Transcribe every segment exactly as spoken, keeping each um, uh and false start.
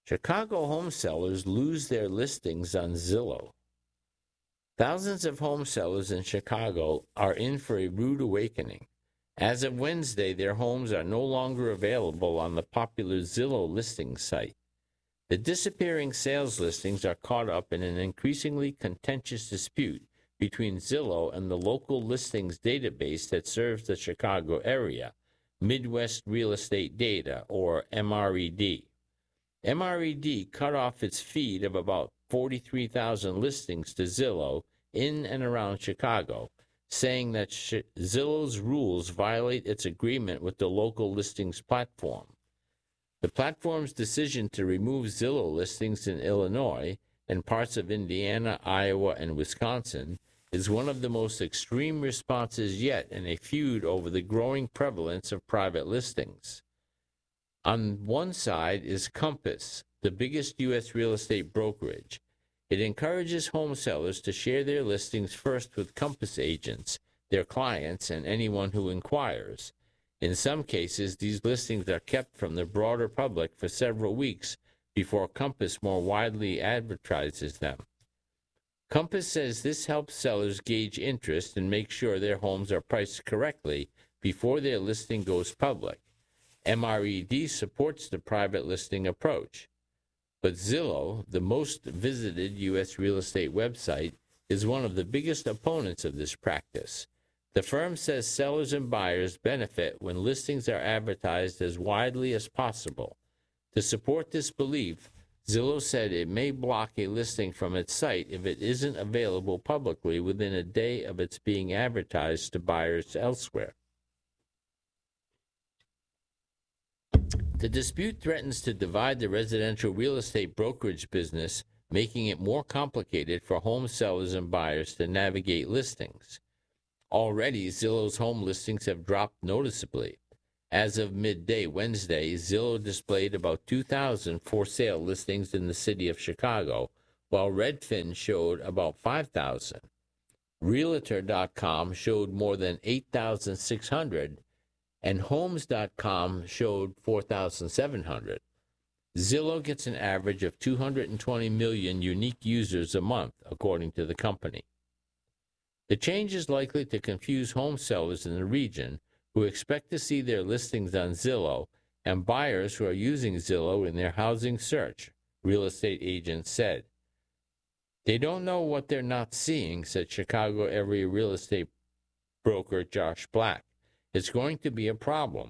Chicago home sellers lose their listings on Zillow. Thousands of home sellers in Chicago are in for a rude awakening. As of Wednesday, their homes are no longer available on the popular Zillow listing site. The disappearing sales listings are caught up in an increasingly contentious dispute between Zillow and the local listings database that serves the Chicago area, Midwest Real Estate Data, or M R E D. M R E D cut off its feed of about forty-three thousand listings to Zillow in and around Chicago, saying that Zillow's rules violate its agreement with the local listings platform. The platform's decision to remove Zillow listings in Illinois and parts of Indiana, Iowa, and Wisconsin is one of the most extreme responses yet in a feud over the growing prevalence of private listings. On one side is Compass, the biggest U S real estate brokerage. It encourages home sellers to share their listings first with Compass agents, their clients, and anyone who inquires. In some cases, these listings are kept from the broader public for several weeks before Compass more widely advertises them. Compass says this helps sellers gauge interest and make sure their homes are priced correctly before their listing goes public. M R E D supports the private listing approach. But Zillow, the most visited U S real estate website, is one of the biggest opponents of this practice. The firm says sellers and buyers benefit when listings are advertised as widely as possible. To support this belief, Zillow said it may block a listing from its site if it isn't available publicly within a day of its being advertised to buyers elsewhere. The dispute threatens to divide the residential real estate brokerage business, making it more complicated for home sellers and buyers to navigate listings. Already, Zillow's home listings have dropped noticeably. As of midday Wednesday, Zillow displayed about two thousand for-sale listings in the city of Chicago, while Redfin showed about five thousand. Realtor dot com showed more than eight thousand six hundred, and Homes dot com showed four thousand seven hundred. Zillow gets an average of two hundred twenty million unique users a month, according to the company. The change is likely to confuse home sellers in the region who expect to see their listings on Zillow and buyers who are using Zillow in their housing search, real estate agents said. They don't know what they're not seeing, said Chicago area real estate broker Josh Black. It's going to be a problem.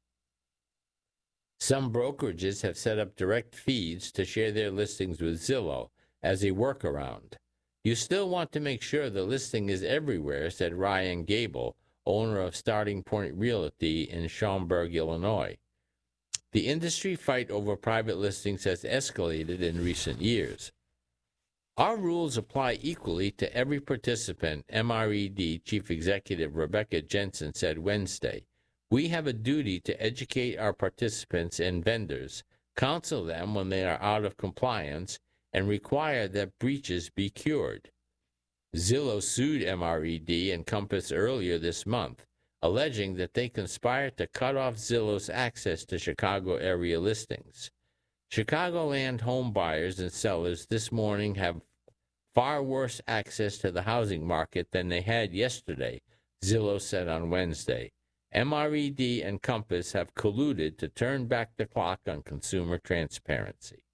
Some brokerages have set up direct feeds to share their listings with Zillow as a workaround. You still want to make sure the listing is everywhere, said Ryan Gable, owner of Starting Point Realty in Schaumburg, Illinois. The industry fight over private listings has escalated in recent years. Our rules apply equally to every participant, M R E D Chief Executive Rebecca Jensen said Wednesday. We have a duty to educate our participants and vendors, counsel them when they are out of compliance, and require that breaches be cured. Zillow sued M R E D and Compass earlier this month, alleging that they conspired to cut off Zillow's access to Chicago area listings. Chicagoland home buyers and sellers this morning have far worse access to the housing market than they had yesterday, Zillow said on Wednesday. M R E D and Compass have colluded to turn back the clock on consumer transparency.